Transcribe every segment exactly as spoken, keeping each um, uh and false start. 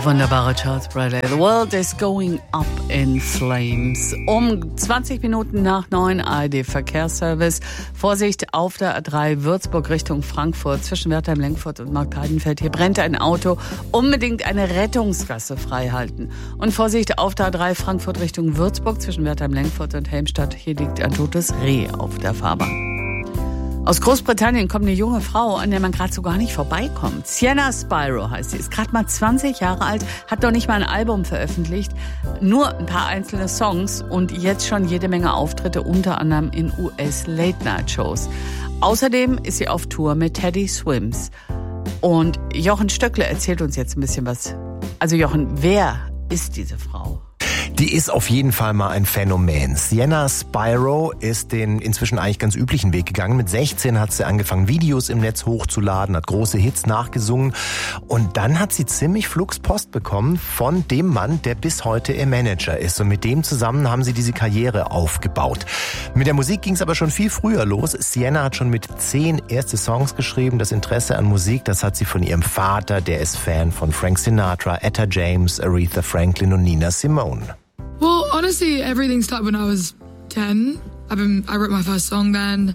Wunderbare Charles Bradley. The world is going up in flames. Um zwanzig Minuten nach neun A R D-Verkehrsservice. Vorsicht auf der A drei Würzburg Richtung Frankfurt zwischen Wertheim-Lenkfurt und Marktheidenfeld. Hier brennt ein Auto. Unbedingt eine Rettungsgasse freihalten. Und Vorsicht auf der A drei Frankfurt Richtung Würzburg zwischen Wertheim-Lenkfurt und Helmstadt. Hier liegt ein totes Reh auf der Fahrbahn. Aus Großbritannien kommt eine junge Frau, an der man gerade so gar nicht vorbeikommt. Sienna Spyro heißt sie, ist gerade mal zwanzig Jahre alt, hat noch nicht mal ein Album veröffentlicht, nur ein paar einzelne Songs und jetzt schon jede Menge Auftritte, unter anderem in U S-Late-Night-Shows. Außerdem ist sie auf Tour mit Teddy Swims. Und Jochen Stöckle erzählt uns jetzt ein bisschen was. Also Jochen, wer ist diese Frau? Die ist auf jeden Fall mal ein Phänomen. Sienna Spyro ist den inzwischen eigentlich ganz üblichen Weg gegangen. Mit sechzehn hat sie angefangen, Videos im Netz hochzuladen, hat große Hits nachgesungen. Und dann hat sie ziemlich flugs Post bekommen von dem Mann, der bis heute ihr Manager ist. Und mit dem zusammen haben sie diese Karriere aufgebaut. Mit der Musik ging es aber schon viel früher los. Sienna hat schon mit zehn erste Songs geschrieben. Das Interesse an Musik, das hat sie von ihrem Vater, der ist Fan von Frank Sinatra, Etta James, Aretha Franklin und Nina Simone. Well, honestly, everything started when I was ten. I've been, I wrote my first song then,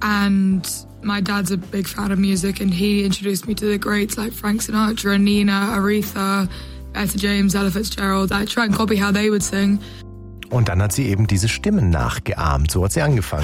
and my dad's a big fan of music, and he introduced me to the greats like Frank Sinatra, Nina, Aretha, Etta James, Ella Fitzgerald. I try and copy how they would sing. Und dann hat sie eben diese Stimmen nachgeahmt. So hat sie angefangen.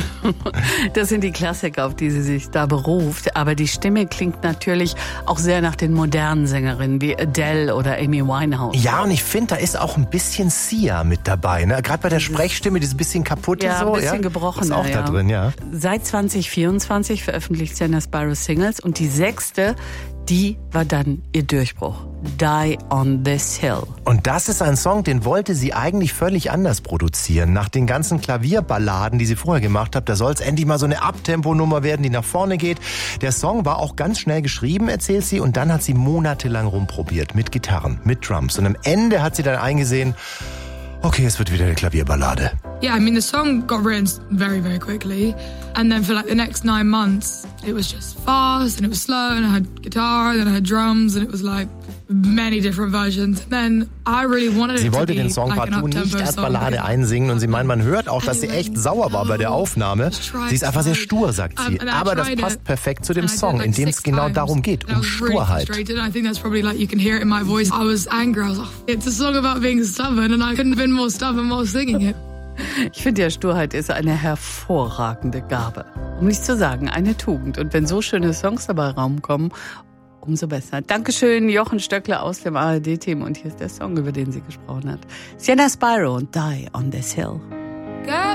Das sind die Klassiker, auf die sie sich da beruft. Aber die Stimme klingt natürlich auch sehr nach den modernen Sängerinnen wie Adele oder Amy Winehouse. Ja, und ich finde, da ist auch ein bisschen Sia mit dabei. Ne? Gerade bei der Sprechstimme, dieses bisschen kaputte ja, so. Ein bisschen ja, gebrochen. Ist auch ja. da drin, ja. Seit zwanzig vierundzwanzig veröffentlicht Sienna Spyro Singles und die sechste, die war dann ihr Durchbruch. Die on this Hill. Und das ist ein Song, den wollte sie eigentlich völlig anders produzieren. Nach den ganzen Klavierballaden, die sie vorher gemacht hat, da soll es endlich mal so eine Abtempo-Nummer werden, die nach vorne geht. Der Song war auch ganz schnell geschrieben, erzählt sie, und dann hat sie monatelang rumprobiert mit Gitarren, mit Drums. Und am Ende hat sie dann eingesehen, okay, es wird wieder eine Klavierballade. Yeah, I mean, the song got written very, very quickly. And then for like the next nine months, it was just fast and it was slow and I had guitar and then I had drums and it was like many different versions. And then I really wanted sie it to wollte be den Song like an partout nicht als Ballade einsingen und sie meint, man hört auch, dass sie echt sauer war bei der Aufnahme. Sie ist einfach sehr stur, sagt sie. Aber das passt perfekt zu dem Song, in dem es genau darum geht, um Sturheit. I think that's probably like you can hear it in my voice. I was angry. I was like, it's a song about being stubborn and I couldn't have been more stubborn while singing it. Ich finde ja, Sturheit ist eine hervorragende Gabe. Um nicht zu sagen, eine Tugend. Und wenn so schöne Songs dabei rauskommen, umso besser. Dankeschön, Jochen Stöckle aus dem A R D-Team. Und hier ist der Song, über den sie gesprochen hat. Sienna Spyro und Die on this Hill. Got